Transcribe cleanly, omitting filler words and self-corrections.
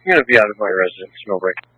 I'm going to be out of my residence, Millbrae.